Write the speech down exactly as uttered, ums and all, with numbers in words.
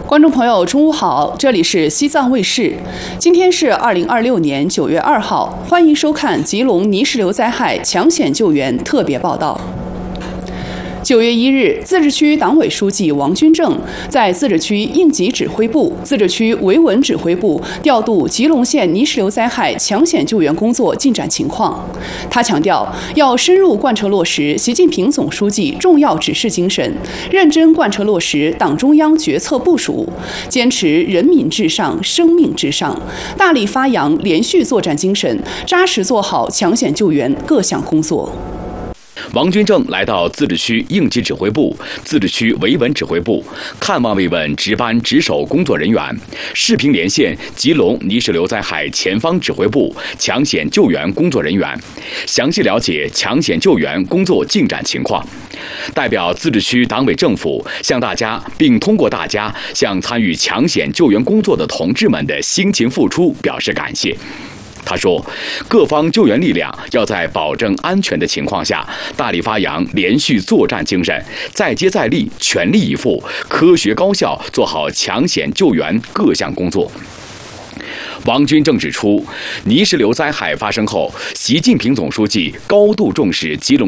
观众朋友，中午好，这里是西藏卫视，今天是二零二六年九月二号，欢迎收看吉隆泥石流灾害抢险救援特别报道。九月一日，自治区党委书记王军正在自治区应急指挥部、自治区维稳指挥部调度吉隆县泥石流灾害抢险救援工作进展情况。他强调，要深入贯彻落实习近平总书记重要指示精神，认真贯彻落实党中央决策部署，坚持人民至上、生命至上，大力发扬连续作战精神，扎实做好抢险救援各项工作。 王军正来到自治区应急指挥部、自治区维稳指挥部，看望慰问值班值守工作人员，视频连线吉隆泥石流灾害前方指挥部抢险救援工作人员，详细了解抢险救援工作进展情况。代表自治区党委政府向大家，并通过大家向参与抢险救援工作的同志们的辛勤付出表示感谢。他说，各方救援力量要在保证安全的情况下，大力发扬连续作战精神，再接再厉，全力以赴，科学高效做好抢险救援各项工作。王军正指出，泥石流灾害发生后，习近平总书记高度重视吉隆